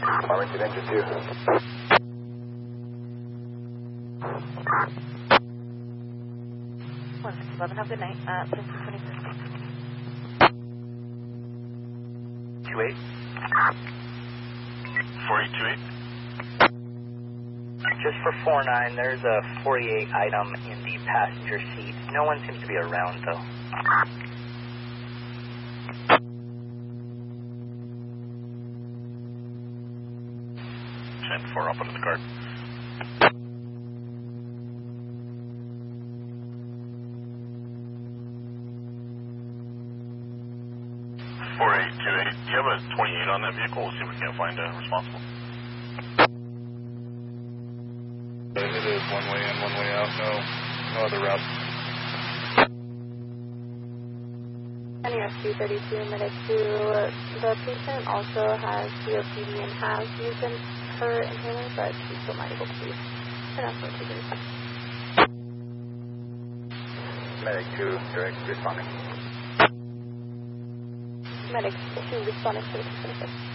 Farmington engine 2. 1611, have a good night. 1526. 28. 4828. Just for 49, there's a 48 item in the passenger seat. No one seems to be around, though. 10-4, I'll put in the card. Do you have a 28 on that vehicle? We'll see if we can't find a responsible. It is one way in, one way out. No other route. NES 232 Medic 2. The patient also has COPD and has used her inhaler, but she's still not able to breathe. And that's what she did. Medic 2, direct responding. Medic 2 responding to the 226.